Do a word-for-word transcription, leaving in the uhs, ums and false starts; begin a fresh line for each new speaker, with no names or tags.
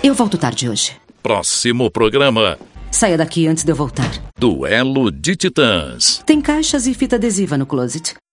Eu volto tarde hoje.
Próximo programa.
Saia daqui antes de eu voltar.
Duelo de Titãs.
Tem caixas e fita adesiva no closet.